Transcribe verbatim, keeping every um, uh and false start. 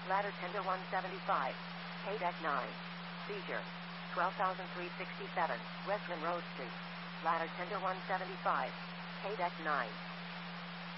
Ladder tender one seventy-five. K deck nine. Seizure. twelve thousand three hundred sixty-seven. Westland Road Street. Ladder tender one seventy-five. K deck nine.